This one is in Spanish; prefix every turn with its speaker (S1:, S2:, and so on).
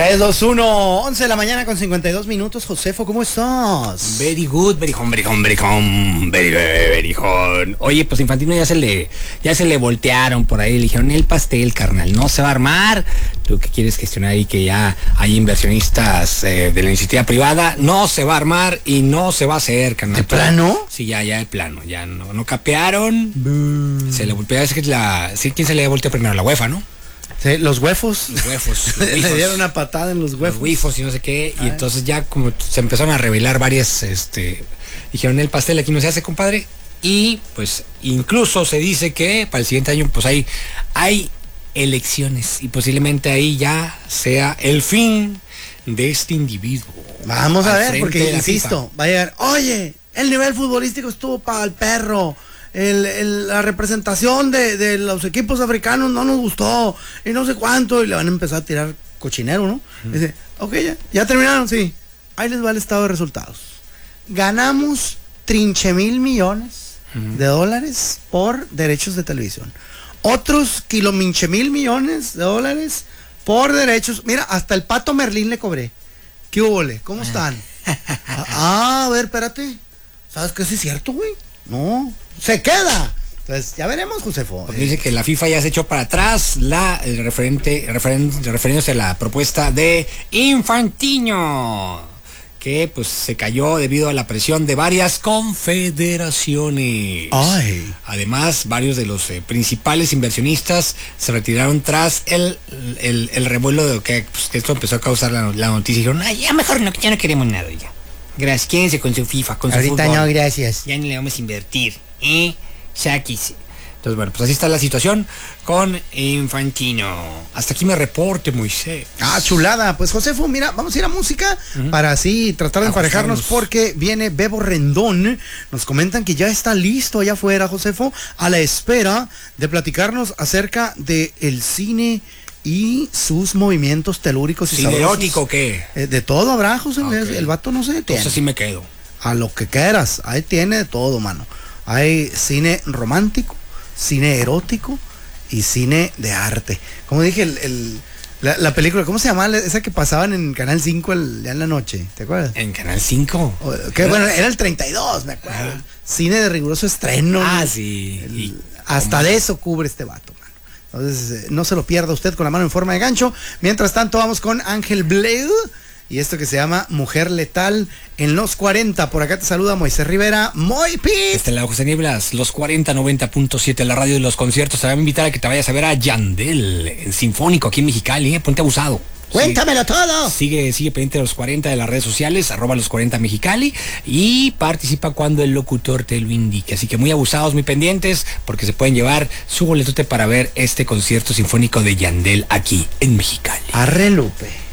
S1: 3, 2, 1, 11 de la mañana con 52 minutos. Josefo, ¿cómo estás?
S2: Very good, very home, very home. Oye, pues Infantino ya se le voltearon por ahí, le dijeron el pastel, carnal, no se va a armar. Tú que quieres gestionar ahí que ya hay inversionistas de la iniciativa privada, no se va a armar y no se va a hacer, carnal.
S1: ¿De plano?
S2: Sí, ya de plano, ya no capearon. Se le volteó, es que ¿quién se le volteó primero? La UEFA, ¿no?
S1: Sí, los huefos.
S2: Le
S1: dieron una patada en los huefos.
S2: Los huefos y no sé qué. Y entonces ya como se empezaron a revelar varias, dijeron el pastel aquí no se hace, compadre. Y pues incluso se dice que para el siguiente año pues hay elecciones y posiblemente ahí ya sea el fin de este individuo.
S1: Vamos a ver, porque insisto, va a llegar, oye, el nivel futbolístico estuvo para el perro. La representación de los equipos africanos no nos gustó y no sé cuánto, y le van a empezar a tirar cochinero, ¿no? Dice, ok, ya terminaron, sí, ahí les va el estado de resultados. Ganamos 13,000 millones de dólares por derechos de televisión, otros 15,000 millones de dólares por derechos, mira, hasta el Pato Merlín le cobré. ¿Qué hubole? ¿Cómo están? A ver, espérate, ¿sabes qué? Sí es cierto, güey. No, se queda. Entonces, ya veremos, Josefo.
S2: Dice que la FIFA ya se echó para atrás refiriéndose a la propuesta de Infantino, que pues se cayó debido a la presión de varias confederaciones.
S1: Ay.
S2: Además, varios de los principales inversionistas se retiraron tras el revuelo de que esto empezó a causar la noticia. Dijeron, ya mejor ya no queremos nada ya. Gracias, quédense con su FIFA, con
S1: ahorita
S2: su fútbol.
S1: No, gracias.
S2: Ya no le vamos a invertir, Sáquese. Entonces, bueno, pues así está la situación con Infantino. Hasta aquí me reporte, Moisés.
S1: Chulada. Pues, Josefo, mira, vamos a ir a música para así tratar de emparejarnos, porque viene Bebo Rendón. Nos comentan que ya está listo allá afuera, Josefo, a la espera de platicarnos acerca del cine y sus movimientos telúricos y sabrosos.
S2: ¿Erótico qué?
S1: De todo habrá, José. Okay. El vato no se detiene.
S2: Entonces sí me quedo.
S1: A lo que quieras. Ahí tiene de todo, mano. Hay cine romántico, cine erótico y cine de arte. Como dije, la película, ¿cómo se llamaba? Esa que pasaban en Canal 5 ya en la noche, ¿te acuerdas?
S2: ¿En Canal 5?
S1: Bueno, era el 32, me acuerdo. Cine de riguroso estreno.
S2: Sí.
S1: Hasta de eso cubre este vato, mano. Entonces, no se lo pierda usted con la mano en forma de gancho. Mientras tanto, vamos con Ángel Blade y esto que se llama Mujer Letal en los 40. Por acá te saluda Moisés Rivera. Muy pis.
S2: Este es la José Nieblas, los 40, 90.7, la radio de los conciertos. Te voy a invitar a que te vayas a ver a Yandel en Sinfónico aquí en Mexicali, Ponte abusado.
S1: Cuéntamelo todo.
S2: Sigue pendiente de los 40 de las redes sociales, @los 40 Mexicali, y participa cuando el locutor te lo indique. Así que muy abusados, muy pendientes, porque se pueden llevar su boletote para ver este concierto sinfónico de Yandel aquí en Mexicali.
S1: Arre, Lupe.